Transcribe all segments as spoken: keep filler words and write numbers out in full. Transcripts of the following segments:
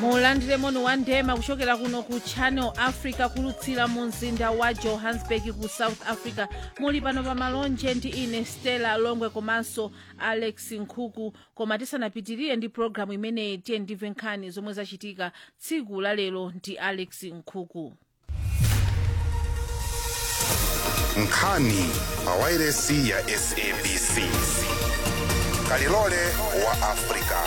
mulandire mono wa ndema kuchokera kuno ku Channel Africa kulutsira mu mzinda wa Johannesburg ku South Africa. Muli pano pa malonje ndi ine Stella Longwe komanso Alex Nkhuku. Koma tisanapitirire ndi programu imeneyi tiye ndimve nkhani zomwe zachitika tsiku la lero ndi Alex Nkhuku. Nkhani pawairesi ya S A B C. Kalilole wa Afrika.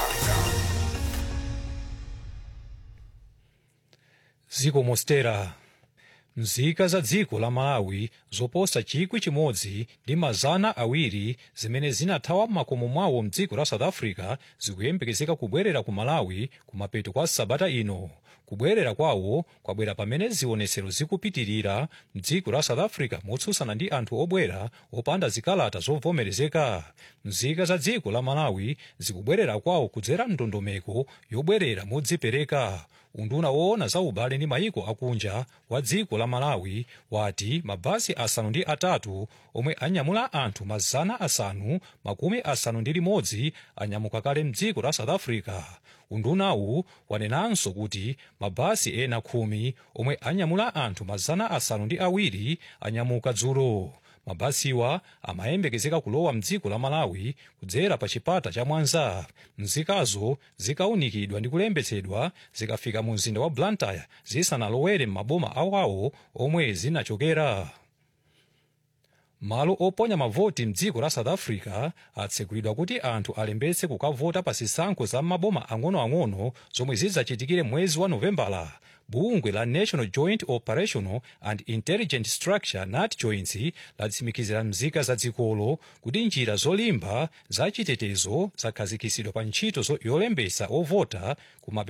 Ziko mostera nzika za dziko la Malawi zoposa chikwi chimodzi ndi mazana awiri zimene zinathawa makomo mwawo mdziko la South Africa zikuyembekezeka kubwerera ku Malawi kumapeto kwa sabata ino. Kubwerera kwawo kwabwera pamene zionetsero zikupitirira mdziko la South Africa motsutsana ndi anthu obwera opanda zikalata zovomerezeka. Nzika za dziko la Malawi zikubwerera kwawo kudzera ndondomeko yobwerera modzipereka. Unduna woona za ubale ndi mayiko akunja wa dziko la Malawi wati mabasi asanu ndi atatu omwe anyamula anthu mazana asanu makumi asanu ndi limodzi anyamuka kale mdziko la South Africa. Undunawu wanenanso kuti mabasi ena khumi omwe anyamula anthu mazana asanu ndi awiri anyamuka dzulo. Mabasiwa amayembekezeka kulowa mdziko la Malawi kudzera pa chipata cha Mwanza. Nzikazo zikaunikidwa ndi kulembetsedwa zikafika mu mzinda wa Blantyre zisanalowere m'maboma awawo omwe zinachokera. Malo oponya mavoti mdziko la South Africa atsekulidwa kuti anthu alembetse kukavota pa zisankho za maboma ang'onoang'ono zomwe zidzachitikire mwezi wa Novembala. Bungwe la National Joint Operational and Intelligence Structure NatJoins latsimikizira mzika za dzikolo kuti njira zolimba za chitetezo zakhazikisidwa pa ntchito yolembesa ovota kumapeto